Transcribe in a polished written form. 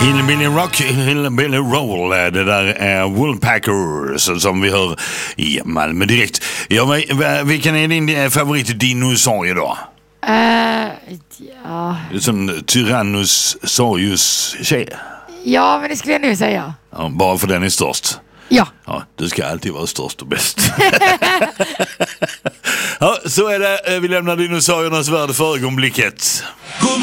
Hillbilly Rock, Hillbilly Roll. Det där är Woolpackers som vi hör i Malmö direkt. Ja, vilken är din favoritdinosaurie då? Ja. Som Tyrannosaurus-tjej. Ja, men det skulle jag nu säga. Ja, bara för den är störst. Ja. Ja, du ska alltid vara störst och bäst. Ja, så är det. Vi lämnar dinosauriernas värld för ögonblicket.